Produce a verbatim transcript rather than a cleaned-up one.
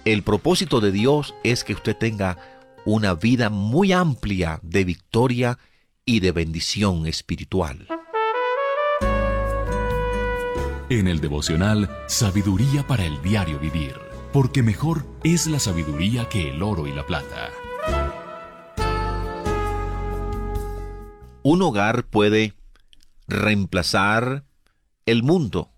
El propósito de Dios es que usted tenga una vida muy amplia de victoria y de bendición espiritual. En el devocional Sabiduría para el diario vivir, porque mejor es la sabiduría que el oro y la plata. Un hogar puede reemplazar el mundo,